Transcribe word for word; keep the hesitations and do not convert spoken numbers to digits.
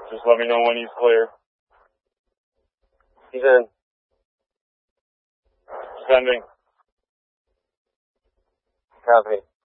Just let me know when he's clear. He's in. Sending. Copy.